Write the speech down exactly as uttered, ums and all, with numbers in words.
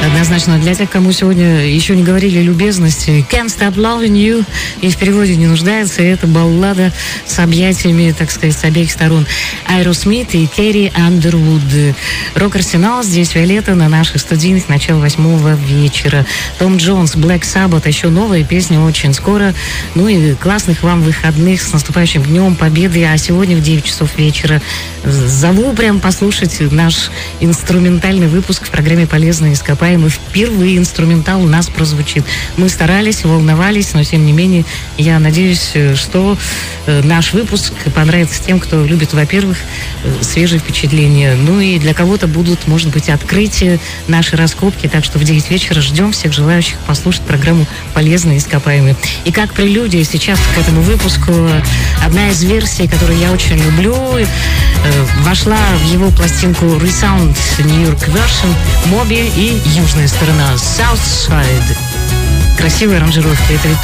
Однозначно. Для тех, кому сегодня еще не говорили любезности, Can't Stop Loving You, и в переводе не нуждается, это баллада с объятиями, так сказать, с обеих сторон. Aerosmith и Керри Андервуд. Рок-арсенал, здесь Виолетта на наших студийных, начало восьмого вечера. Том Джонс, Black Sabbath, еще новая песня очень скоро. Ну и классных вам выходных, с наступающим Днем Победы. А сегодня в девять часов вечера зову прям послушать наш инструментальный выпуск в программе «Полезные ископаемые». Впервые инструментал у нас прозвучит. Мы старались, волновались, но тем не менее я надеюсь, что наш выпуск понравится тем, кто любит, во-первых, свежие впечатления. Ну и для кого-то будут, может быть, открытия, наши раскопки. Так что в девять вечера ждем всех желающих послушать программу «Полезные ископаемые». И как прелюдия сейчас к этому выпуску одна из версий, которую я очень люблю, вошла в его пластинку Resound New York Version, Моби и южная сторона South Side. Красивые аранжировки. Это